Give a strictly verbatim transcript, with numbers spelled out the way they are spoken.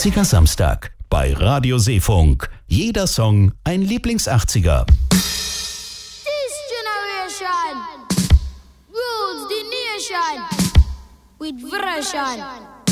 achtziger Samstag bei Radio Seefunk. Jeder Song ein Lieblings-achtziger. This generation rules the nation with version.